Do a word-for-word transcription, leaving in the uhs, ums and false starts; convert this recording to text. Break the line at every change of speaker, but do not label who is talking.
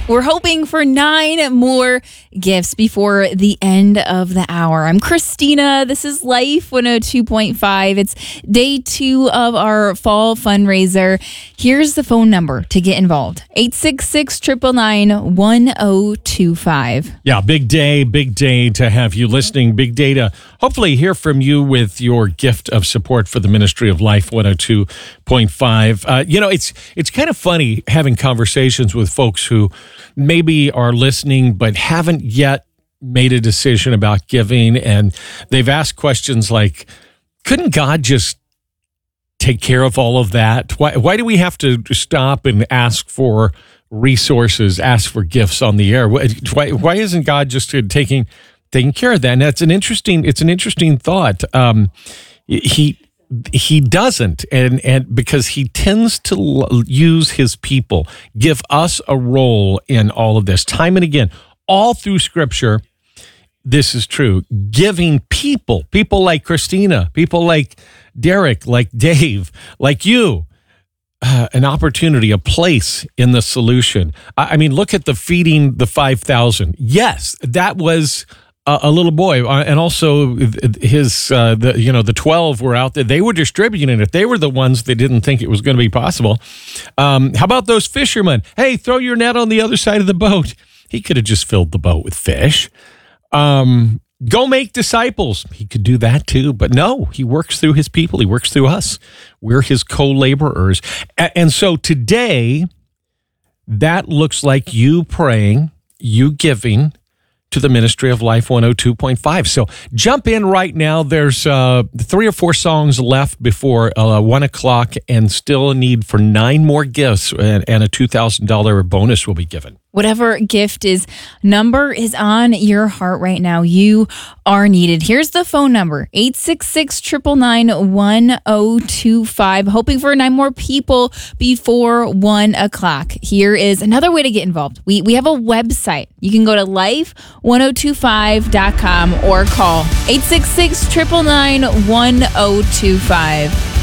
We're hoping for nine more gifts before the end of the hour. I'm Christina. This is Life one oh two point five. It's day two of our fall fundraiser. Here's the phone number to get involved. eight six six, nine nine nine, one oh two five.
Yeah, big day, big day to have you listening. Big day to hopefully hear from you with your gift of support for the Ministry of Life one oh two point five. Uh, you know, it's it's kind of funny having conversations with folks who maybe are listening but haven't yet made a decision about giving, and they've asked questions like, couldn't God just take care of all of that? Why, why do we have to stop and ask for resources, ask for gifts on the air? Why, why isn't God just taking taking care of that? And that's an interesting, it's an interesting thought. Um, he he doesn't, and and because he tends to l- use his people, give us a role in all of this, time and again, all through Scripture. This is true. Giving people, people like Christina, people like Derek, like Dave, like you, uh, an opportunity, a place in the solution. I, I mean, look at the feeding the five thousand. Yes, that was a, a little boy, uh, and also his, uh, the you know, the twelve were out there. They were distributing it. They were the ones that didn't think it was going to be possible. Um, how about those fishermen? Hey, throw your net on the other side of the boat. He could have just filled the boat with fish. Um, go make disciples. He could do that too, but no, he works through his people. He works through us. We're his co-laborers. A- and so today, that looks like you praying, you giving to the Ministry of Life one oh two point five. So jump in right now. There's uh, three or four songs left before uh, one o'clock, and still a need for nine more gifts, and, and a two thousand dollars bonus will be given.
Whatever gift is number is on your heart right now, you are needed. Here's the phone number, eight six six, nine nine nine, one oh two five. Hoping for nine more people before one o'clock. Here is another way to get involved. We we have a website. You can go to life one oh two five dot com or call eight six six, nine nine nine, one oh two five.